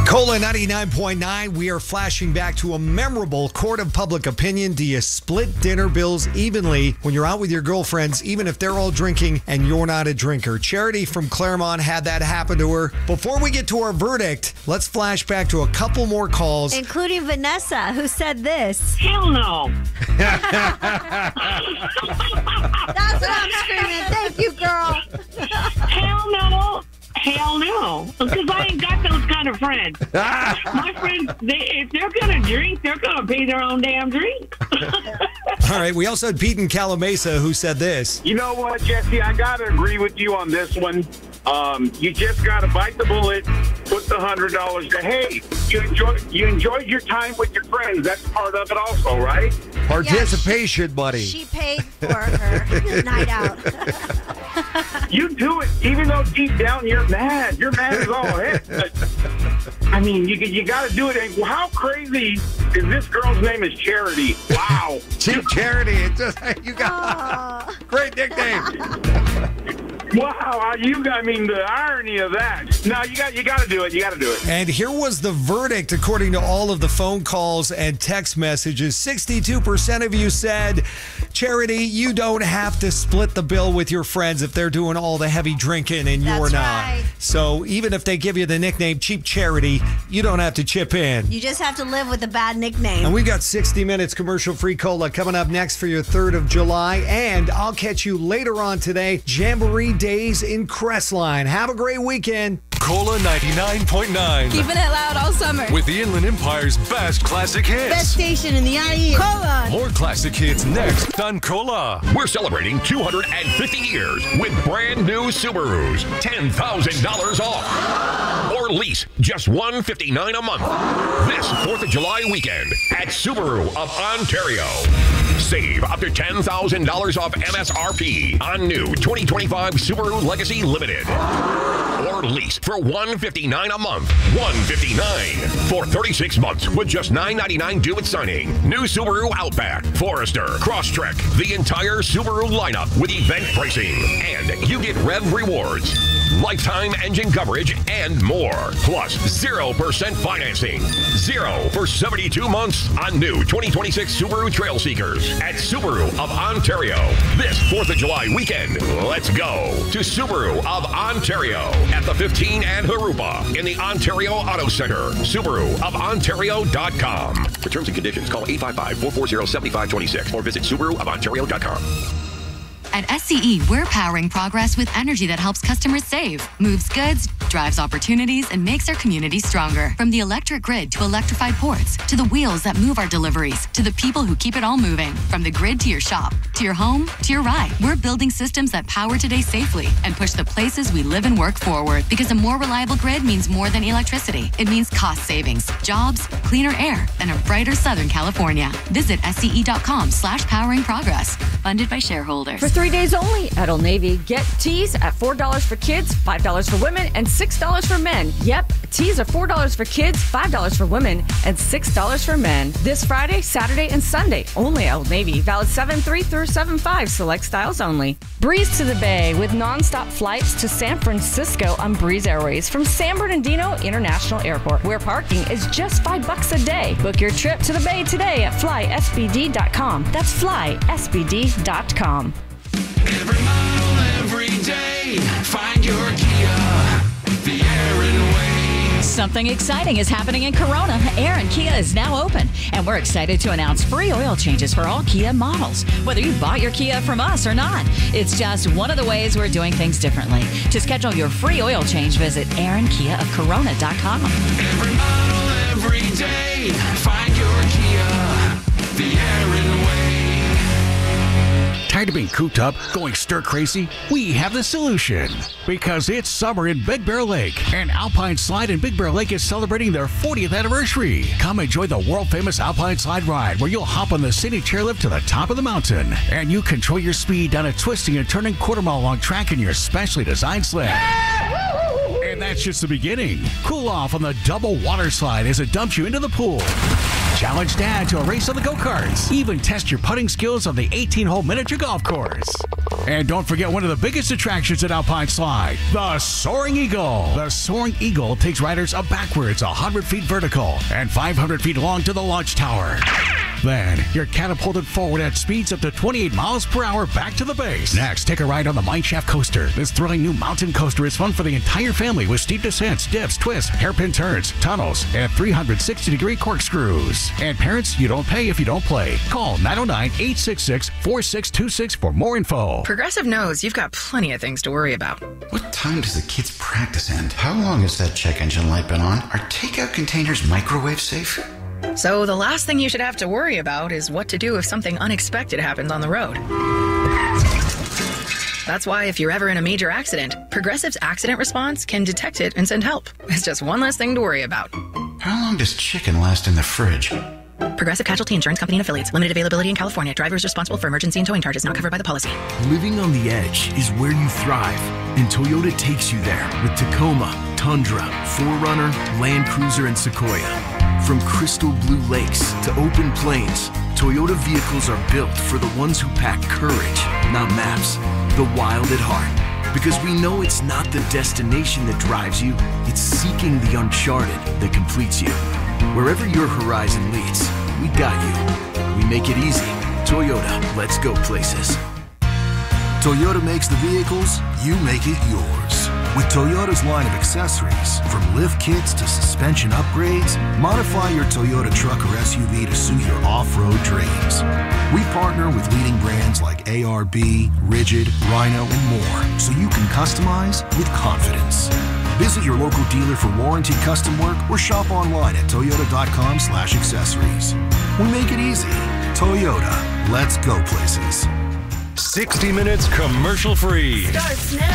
Cola 99.9, we are flashing back to a memorable court of public opinion. Do you split dinner bills evenly when you're out with your girlfriends, even if they're all drinking and you're not a drinker? Charity from Claremont had that happen to her. Before we get to our verdict, let's flash back to a couple more calls. Including Vanessa, who said this. Hell no. That's what I'm screaming. Thank you, girl. Hell no. Hell no. Because I ain't got those kind of friends. My friends, if they're going to drink, they're going to pay their own damn drink. All right, we also had Pete in Calamasa who said this. You know what, Jesse? I got to agree with you on this one. You just got to bite the bullet, put the $100 to, hey, you enjoyed your time with your friends. That's part of it also, right? Participation, buddy. She paid for her night out. You do it, even though deep down you're mad. You're mad as all heck. I mean, you got to do it. And how crazy is this girl's name is Charity? Wow. Cheap Charity. It's just, you got great nickname. Wow, I mean, the irony of that. No, you got to do it. You got to do it. And here was the verdict according to all of the phone calls and text messages. 62% of you said, Charity, you don't have to split the bill with your friends if they're doing all the heavy drinking and you're not. Right. So even if they give you the nickname Cheap Charity, you don't have to chip in. You just have to live with a bad nickname. And we've got 60 minutes commercial-free cola coming up next for your 3rd of July. And I'll catch you later on today, Jamboree Days in Crestline. Have a great weekend. Cola 99.9. Keeping it loud all summer. With the Inland Empire's best classic hits. Best station in the IE. Cola. More classic hits next on Cola. We're celebrating 250 years with brand new Subarus. $10,000 off. Or lease just $159 a month. This 4th of July weekend at Subaru of Ontario. Save up to $10,000 off MSRP on new 2025 Subaru Legacy Limited. Or lease for $159 a month. $159 for 36 months with just $999 due at signing. New Subaru Outback, Forester, Crosstrek, the entire Subaru lineup with event pricing. And you get Rev Rewards, lifetime engine coverage, and more. Plus 0% financing. 0 for 72 months on new 2026 Subaru Trail Seekers at Subaru of Ontario. This 4th of July weekend, let's go to Subaru of Ontario at the 15 and Harupa in the Ontario Auto Center. SubaruofOntario.com. For terms and conditions, call 855-440-7526 or visit SubaruofOntario.com. At SCE, we're powering progress with energy that helps customers save, moves goods, drives opportunities, and makes our community stronger. From the electric grid to electrified ports, to the wheels that move our deliveries, to the people who keep it all moving. From the grid to your shop, to your home, to your ride. We're building systems that power today safely and push the places we live and work forward. Because a more reliable grid means more than electricity. It means cost savings, jobs, cleaner air, and a brighter Southern California. Visit SCE.com/powering progress. Funded by shareholders. For 3 days only at Old Navy, get tees at $4 for kids, $5 for women, and $6 for men. Yep, tees are $4 for kids, $5 for women, and $6 for men. This Friday, Saturday, and Sunday, only at Old Navy. Valid 7/3 through 7/5. Select styles only. Breeze to the Bay with nonstop flights to San Francisco on Breeze Airways from San Bernardino International Airport, where parking is just $5 a day. Book your trip to the Bay today at flysbd.com. That's flysbd.com. Every mile, every day, find your Kia, the Aaron way. Something exciting is happening in Corona. Aaron Kia is now open, and we're excited to announce free oil changes for all Kia models, whether you bought your Kia from us or not. It's just one of the ways we're doing things differently. To schedule your free oil change, visit AaronKiaofCorona.com. Every mile, every day, find your Kia, the Aaron way. Tired of being cooped up, going stir crazy? We have the solution. Because it's summer in Big Bear Lake, and Alpine Slide in Big Bear Lake is celebrating their 40th anniversary. Come enjoy the world-famous Alpine Slide ride, where you'll hop on the scenic chairlift to the top of the mountain, and you control your speed down a twisting and turning quarter-mile-long track in your specially designed sled. And that's just the beginning. Cool off on the double water slide as it dumps you into the pool. Challenge Dad to a race on the go-karts. Even test your putting skills on the 18-hole miniature golf course. And don't forget one of the biggest attractions at Alpine Slide, the Soaring Eagle. The Soaring Eagle takes riders up backwards 100 feet vertical and 500 feet long to the launch tower. Then, you're catapulted forward at speeds up to 28 miles per hour back to the base. Next, take a ride on the Mineshaft Coaster. This thrilling new mountain coaster is fun for the entire family with steep descents, dips, twists, hairpin turns, tunnels, and 360-degree corkscrews. And parents, you don't pay if you don't play. Call 909-866-4626 for more info. Progressive knows you've got plenty of things to worry about. What time does the kids' practice end? How long has that check engine light been on? Are takeout containers microwave safe? So the last thing you should have to worry about is what to do if something unexpected happens on the road. That's why if you're ever in a major accident, Progressive's accident response can detect it and send help. It's just one less thing to worry about. How long does chicken last in the fridge? Progressive Casualty Insurance Company and Affiliates. Limited availability in California. Driver is responsible for emergency and towing charges not covered by the policy. Living on the edge is where you thrive, and Toyota takes you there with Tacoma, Tundra, 4Runner, Land Cruiser, and Sequoia. From crystal blue lakes to open plains, Toyota vehicles are built for the ones who pack courage, not maps, the wild at heart. Because we know it's not the destination that drives you, it's seeking the uncharted that completes you. Wherever your horizon leads, we got you. We make it easy. Toyota, let's go places. Toyota makes the vehicles, you make it yours. With Toyota's line of accessories, from lift kits to suspension upgrades, modify your Toyota truck or SUV to suit your off-road dreams. We partner with leading brands like ARB, Rigid, Rhino, and more, so you can customize with confidence. Visit your local dealer for warranty custom work or shop online at toyota.com/accessories. We make it easy. Toyota, let's go places. 60 minutes commercial free. Starts now.